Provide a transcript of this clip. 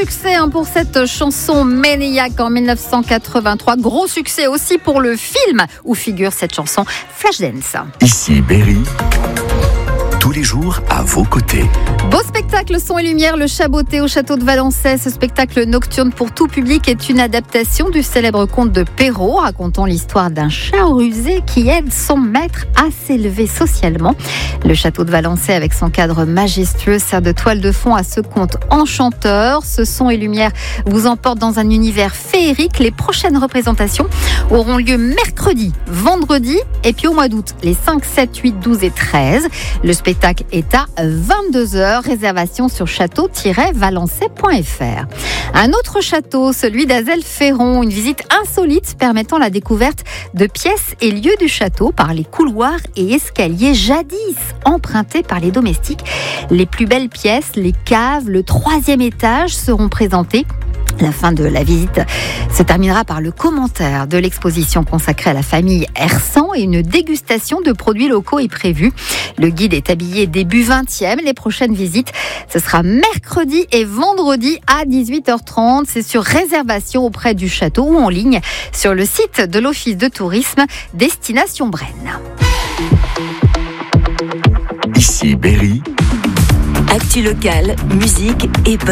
succès pour cette chanson Maniac en 1983. Gros succès aussi pour le film où figure cette chanson Flashdance. Ici Berry, tous les jours à vos côtés. Beau spectacle son et lumière, le Chaboté au château de Valençay. Ce spectacle nocturne pour tout public est une adaptation du célèbre conte de Perrault, racontant l'histoire d'un chat rusé qui aide son maître à s'élever socialement. Le château de Valençay, avec son cadre majestueux, sert de toile de fond à ce conte enchanteur. Ce son et lumière vous emporte dans un univers féerique. Les prochaines représentations auront lieu mercredi, vendredi et puis au mois d'août, les 5, 7, 8, 12 et 13. Le spectacle est à 22h. Réservation sur château-valençay.fr. Un autre château, celui d'Azel-Ferron, une visite insolite permettant la découverte de pièces et lieux du château par les couloirs et escaliers jadis empruntés par les domestiques. Les plus belles pièces, les caves, le 3e étage seront présentés. La fin de la visite se terminera par le commentaire de l'exposition consacrée à la famille Hersan et une dégustation de produits locaux est prévue. Le guide est habillé début 20e. Les prochaines visites, ce sera mercredi et vendredi à 18h30. C'est sur réservation auprès du château ou en ligne sur le site de l'Office de tourisme Destination Brenne. Ici Berry. Actu locale, musique et